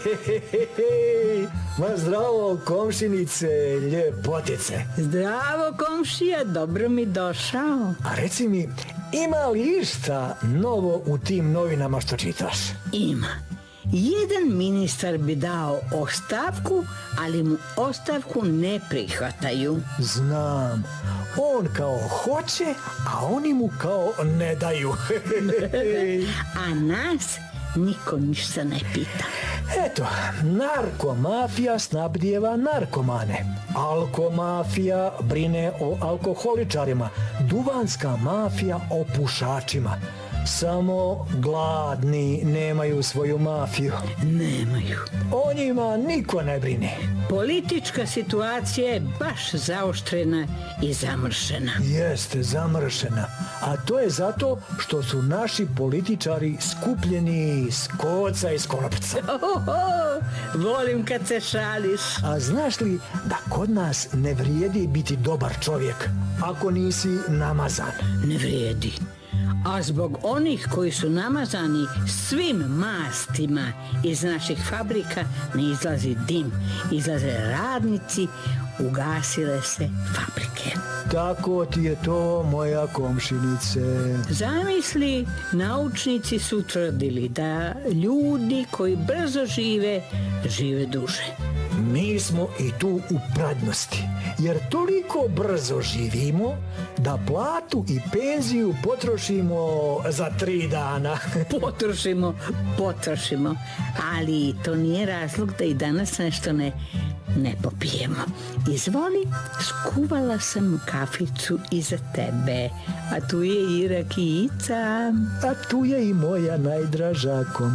Ma zdravo, komšinice, ljepotice. Zdravo, komšija, dobro mi došao. A reci mi, ima li išta novo u tim novinama što čitaš? Ima. Jedan ministar bi dao ostavku, ali mu ostavku ne prihvataju. Znam, on kao hoće, a oni mu kao ne daju. A nas niko ništa ne pita. Eto, narkomafija snabdijeva narkomane. Alkomafija brine o alkoholičarima. Duvanska mafija o pušačima. Samo gladni nemaju svoju mafiju. Nemaju. O njima niko ne brine. Politička situacija je baš zaoštrena i zamršena. Jeste, zamršena. A to je zato što su naši političari skupljeni s koca i s konopca. Volim kad se šališ. A znaš li da kod nas ne vrijedi biti dobar čovjek ako nisi namazan? Ne vrijedi. A zbog onih koji su namazani svim mastima iz naših fabrika ne izlazi dim. Izlaze radnici, ugasile se fabrike. Tako ti je to, moja komšinice. Zamisli, naučnici su tvrdili da ljudi koji brzo žive, žive duže. Mi smo i tu u prednosti, jer toliko brzo živimo da platu i penziju potrošimo za 3 dana. Potrošimo, ali to nije razlog da i danas nešto ne popijemo. Izvoli, skuvala sam kaficu i za tebe, a tu je i rakijica. A tu je i moja najdraža komšina.